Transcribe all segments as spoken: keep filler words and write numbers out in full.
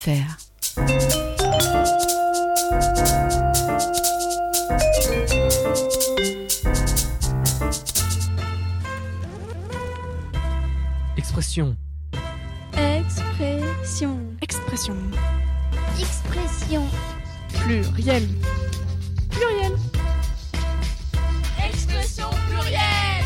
Faire. Expression. Expression. Expression. Expression. Pluriel. Pluriel. Expression plurielle.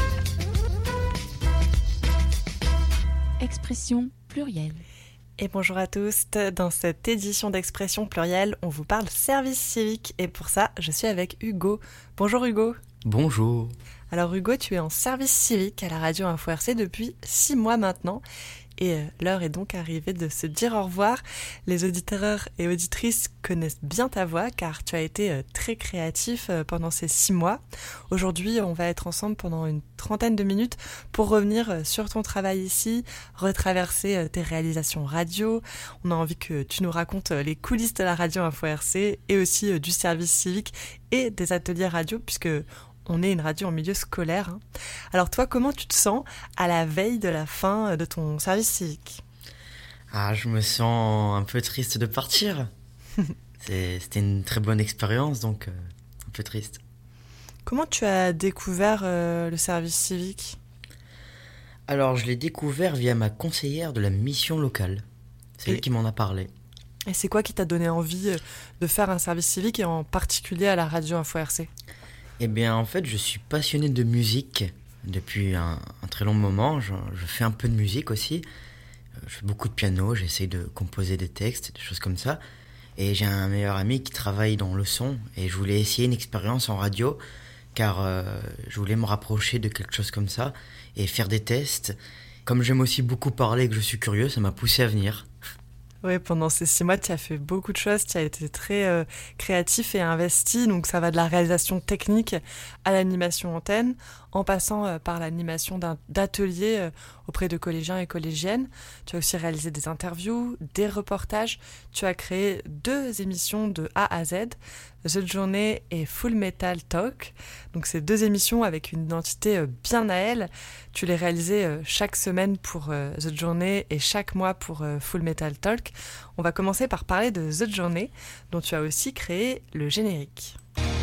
Expression plurielle. Et bonjour à tous, dans cette édition d'Expression plurielle, on vous parle service civique et pour ça, je suis avec Hugo. Bonjour Hugo. Bonjour. Alors Hugo, tu es en service civique à la radio Info R C depuis six mois maintenant et l'heure est donc arrivée de se dire au revoir. Les auditeurs et auditrices connaissent bien ta voix car tu as été très créatif pendant ces six mois. Aujourd'hui, on va être ensemble pendant une trentaine de minutes pour revenir sur ton travail ici, retraverser tes réalisations radio. On a envie que tu nous racontes les coulisses de la radio Info R C et aussi du service civique et des ateliers radio puisque on est une radio en milieu scolaire. Hein. Alors toi, comment tu te sens à la veille de la fin de ton service civique ? Ah, je me sens un peu triste de partir. C'est, c'était une très bonne expérience, donc euh, un peu triste. Comment tu as découvert euh, le service civique ? Alors, je l'ai découvert via ma conseillère de la mission locale. C'est Et... elle qui m'en a parlé. Et c'est quoi qui t'a donné envie de faire un service civique et en particulier à la radio Info R C ? Eh bien, en fait, je suis passionné de musique depuis un, un très long moment. Je, je fais un peu de musique aussi. Je fais beaucoup de piano, j'essaye de composer des textes, des choses comme ça. Et j'ai un meilleur ami qui travaille dans le son. Et je voulais essayer une expérience en radio, car euh, je voulais me rapprocher de quelque chose comme ça et faire des tests. Comme j'aime aussi beaucoup parler et que je suis curieux, ça m'a poussé à venir. Oui, pendant ces six mois, tu as fait beaucoup de choses, tu as été très euh, créatif et investi, donc ça va de la réalisation technique à l'animation antenne, en passant euh, par l'animation d'un, d'ateliers euh, auprès de collégiens et collégiennes. Tu as aussi réalisé des interviews, des reportages, tu as créé deux émissions de A à Z, The Journée et Full Metal Talk. Donc ces deux émissions avec une identité euh, bien à elles, tu les réalisais euh, chaque semaine pour euh, The Journée et chaque mois pour euh, Full Metal Talk. On va commencer par parler de The Journée, dont tu as aussi créé le générique.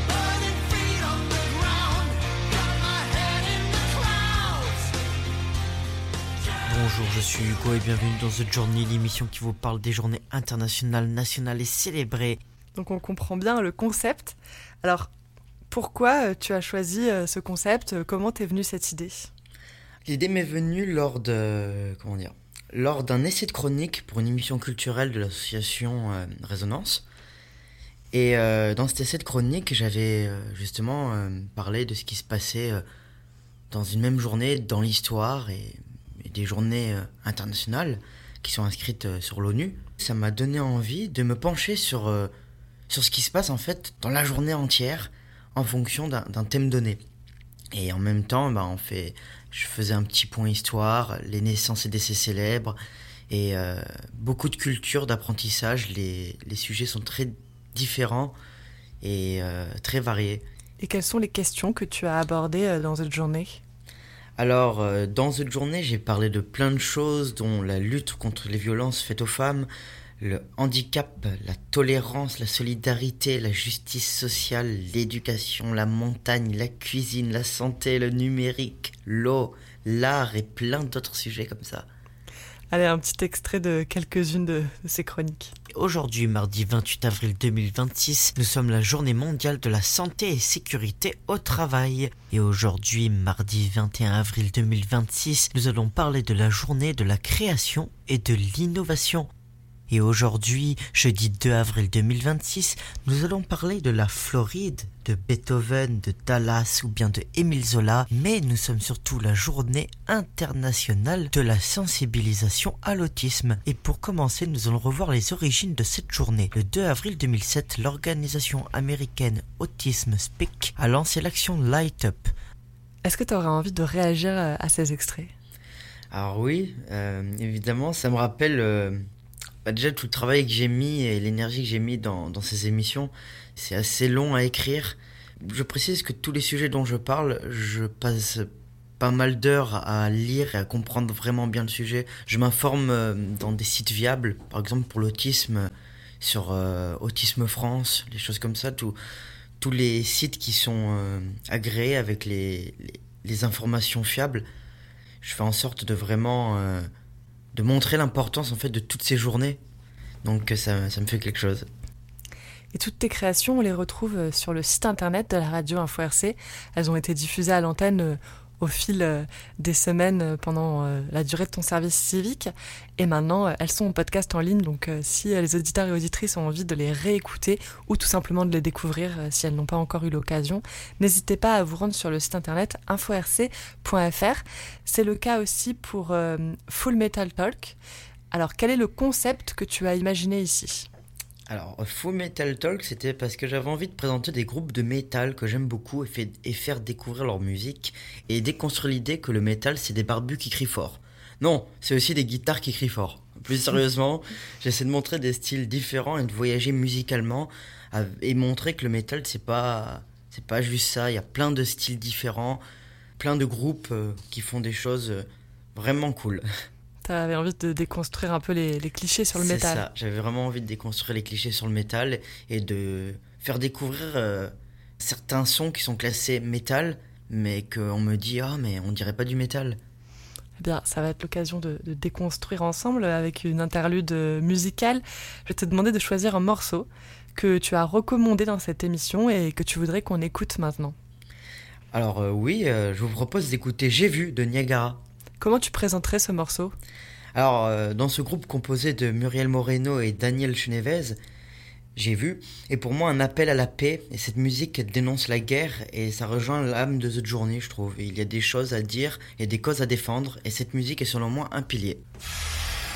Bonjour, je suis Hugo et bienvenue dans The Journey, l'émission qui vous parle des journées internationales, nationales et célébrées. Donc on comprend bien le concept. Alors, pourquoi tu as choisi ce concept ? Comment t'es venue cette idée ? L'idée m'est venue lors de... comment dire ? Lors d'un essai de chronique pour une émission culturelle de l'association euh, Résonance. Et euh, dans cet essai de chronique, j'avais euh, justement euh, parlé de ce qui se passait euh, dans une même journée dans l'histoire et, et des journées euh, internationales qui sont inscrites euh, sur l'ONU. Ça m'a donné envie de me pencher sur, euh, sur ce qui se passe en fait dans la journée entière en fonction d'un, d'un thème donné. Et en même temps, bah, on fait, je faisais un petit point histoire, les naissances et décès célèbres, et euh, beaucoup de culture, d'apprentissage. Les, les sujets sont très différents et euh, très variés. Et quelles sont les questions que tu as abordées dans cette journée ? Alors, euh, dans cette journée, j'ai parlé de plein de choses, dont la lutte contre les violences faites aux femmes, le handicap, la tolérance, la solidarité, la justice sociale, l'éducation, la montagne, la cuisine, la santé, le numérique, l'eau, l'art et plein d'autres sujets comme ça. Allez, un petit extrait de quelques-unes de, de ces chroniques. Aujourd'hui, mardi vingt-huit avril deux mille vingt-six, nous sommes la journée mondiale de la santé et sécurité au travail. Et aujourd'hui, mardi vingt et un avril deux mille vingt-six, nous allons parler de la journée de la création et de l'innovation. Et aujourd'hui, jeudi deux avril deux mille vingt-six, nous allons parler de la Floride, de Beethoven, de Dallas ou bien de Émile Zola, mais nous sommes surtout la journée internationale de la sensibilisation à l'autisme. Et pour commencer, nous allons revoir les origines de cette journée. Le deux avril deux mille sept, l'organisation américaine Autism Speak a lancé l'action Light Up. Est-ce que tu aurais envie de réagir à ces extraits ? Alors oui, euh, évidemment, ça me rappelle... Euh... Bah déjà, tout le travail que j'ai mis et l'énergie que j'ai mis dans, dans ces émissions, c'est assez long à écrire. Je précise que tous les sujets dont je parle, je passe pas mal d'heures à lire et à comprendre vraiment bien le sujet. Je m'informe euh, dans des sites viables, par exemple pour l'autisme, sur euh, Autisme France, les choses comme ça, tout, tous les sites qui sont euh, agréés avec les, les, les informations fiables. Je fais en sorte de vraiment euh, de montrer l'importance en fait de toutes ces journées. Donc ça, ça me fait quelque chose. Et toutes tes créations, on les retrouve sur le site internet de la radio Info R C. Elles ont été diffusées à l'antenne au fil des semaines pendant la durée de ton service civique. Et maintenant, elles sont en podcast en ligne. Donc si les auditeurs et auditrices ont envie de les réécouter ou tout simplement de les découvrir si elles n'ont pas encore eu l'occasion, n'hésitez pas à vous rendre sur le site internet info r c point f r. C'est le cas aussi pour euh, Full Metal Talk. Alors, quel est le concept que tu as imaginé ici ? Alors, Full Metal Talk, c'était parce que j'avais envie de présenter des groupes de métal que j'aime beaucoup et, fait, et faire découvrir leur musique et déconstruire l'idée que le métal, c'est des barbus qui crient fort. Non, c'est aussi des guitares qui crient fort. Plus sérieusement, j'essaie de montrer des styles différents et de voyager musicalement et montrer que le métal, c'est pas, c'est pas juste ça. Il y a plein de styles différents, plein de groupes euh, qui font des choses euh, vraiment cool. T'avais envie de déconstruire un peu les, les clichés sur le c'est métal. C'est ça, j'avais vraiment envie de déconstruire les clichés sur le métal et de faire découvrir euh, certains sons qui sont classés métal, mais qu'on me dit « Ah, mais on dirait pas du métal ». Eh bien, ça va être l'occasion de, de déconstruire ensemble avec une interlude musicale. Je vais te demander de choisir un morceau que tu as recommandé dans cette émission et que tu voudrais qu'on écoute maintenant. Alors euh, oui, euh, je vous propose d'écouter « J'ai vu » de Niagara. Comment tu présenterais ce morceau ? Alors, euh, dans ce groupe composé de Muriel Moreno et Daniel Chenevez, j'ai vu, et pour moi un appel à la paix, et cette musique dénonce la guerre, et ça rejoint l'âme de cette journée, je trouve. Et il y a des choses à dire et des causes à défendre, et cette musique est selon moi un pilier.